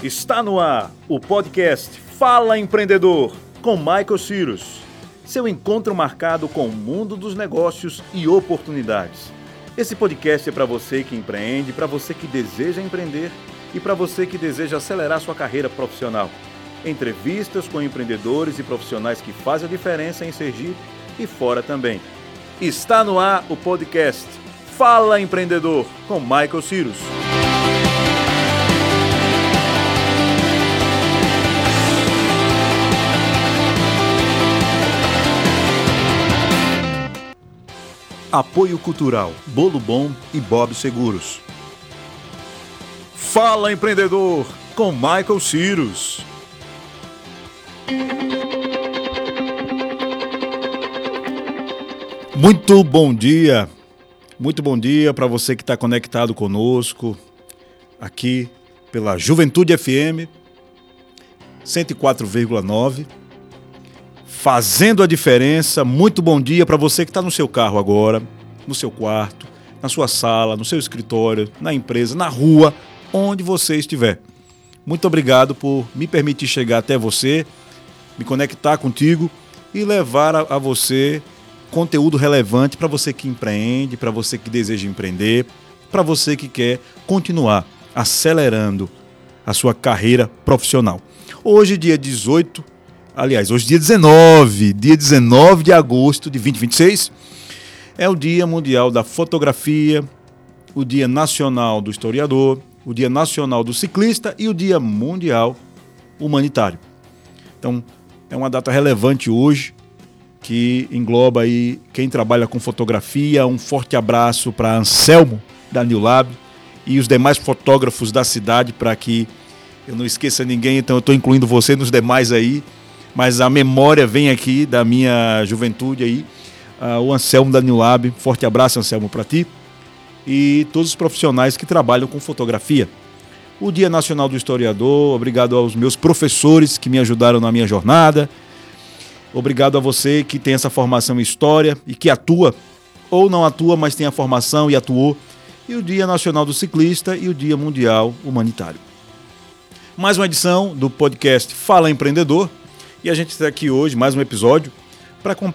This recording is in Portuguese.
Está no ar o podcast Fala Empreendedor, com Michael Cyrus. Seu encontro marcado com o mundo dos negócios e oportunidades. Esse podcast é para você que empreende, para você que deseja empreender e para você que deseja acelerar sua carreira profissional. Entrevistas com empreendedores e profissionais que fazem a diferença em Sergipe e fora também. Está no ar o podcast Fala Empreendedor, com Michael Cyrus. Apoio Cultural, Bolo Bom e Bob Seguros. Fala Empreendedor, com Michael Cyrus. Muito bom dia para você que está conectado conosco aqui pela Juventude FM 104,9. Fazendo a diferença. Muito bom dia para você que está no seu carro agora, no seu quarto, na sua sala, no seu escritório, na empresa, na rua, onde você estiver. Muito obrigado por me permitir chegar até você, me conectar contigo e levar a você conteúdo relevante para você que empreende, para você que deseja empreender, para você que quer continuar acelerando a sua carreira profissional. Hoje, dia 19 de agosto de 2026, é o Dia Mundial da Fotografia, o Dia Nacional do Historiador, o Dia Nacional do Ciclista e o Dia Mundial Humanitário. Então, é uma data relevante hoje, que engloba aí quem trabalha com fotografia. Um forte abraço para Anselmo, da New Lab, e os demais fotógrafos da cidade, para que eu não esqueça ninguém, então eu estou incluindo você nos demais aí. Mas a memória vem aqui da minha juventude aí, o Anselmo da New Lab. Forte abraço, Anselmo, para ti e todos os profissionais que trabalham com fotografia. O Dia Nacional do Historiador, obrigado aos meus professores que me ajudaram na minha jornada. Obrigado a você que tem essa formação em História e que atua, ou não atua, mas tem a formação e atuou. E o Dia Nacional do Ciclista e o Dia Mundial Humanitário. Mais uma edição do podcast Fala Empreendedor. E a gente está aqui hoje, mais um episódio, para